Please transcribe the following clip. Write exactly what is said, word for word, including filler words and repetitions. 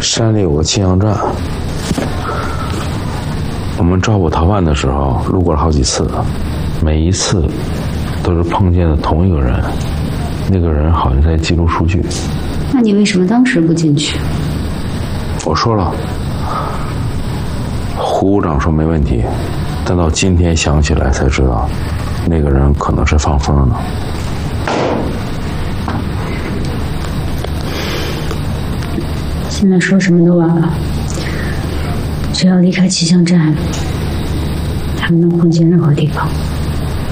山里有个气象站，我们抓捕逃犯的时候路过了好几次，每一次都是碰见的同一个人，那个人好像在记录数据。 那你为什么当时不进去？ 我说了，胡部长说没问题，但到今天想起来才知道，那个人可能是放风的。 现在说什么都晚了，只要离开气象站，他们能混进任何地方。